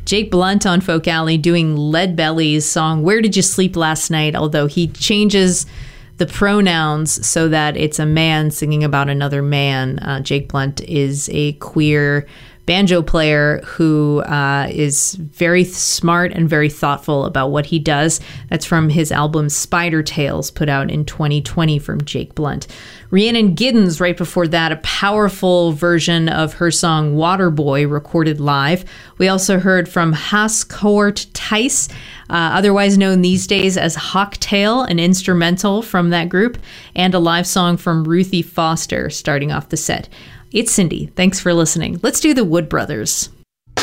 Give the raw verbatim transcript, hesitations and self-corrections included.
Jake Blunt on Folk Alley doing Lead Belly's song, Where Did You Sleep Last Night? Although he changes the pronouns so that it's a man singing about another man. Uh, Jake Blunt is a queer banjo player who uh, is very smart and very thoughtful about what he does. That's from his album Spider Tales, put out in twenty twenty from Jake Blunt. Rhiannon Giddens, right before that, a powerful version of her song Waterboy, recorded live. We also heard from Haas Cohort Tice, uh, otherwise known these days as Hawktail, an instrumental from that group, and a live song from Ruthie Foster starting off the set. It's Cindy. Thanks for listening. Let's do the Wood Brothers.